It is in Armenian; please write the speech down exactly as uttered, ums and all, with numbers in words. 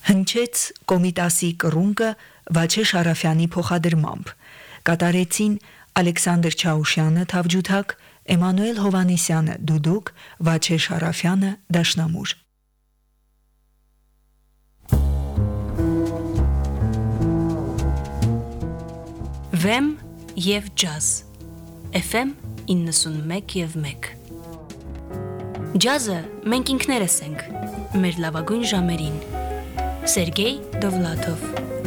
Հնչեց Կոմիտասի կռունկը Վաչե Շարաֆյանի փոխադրմամբ։ Կատարեցին Ալեքսանդր Չաուշյանը թավջութակ, Էմանուել Հովանեսյանը դուդուկ, Վաչե Շարաֆյանը դաշնամուր։ Վեմ և ջազ Էֆ Էմ իննսունմեկ և մեկ Ջազը մենք ինքներս ենք, մեր լավագույն ժամերին։ Սերգեյ Դովլաթով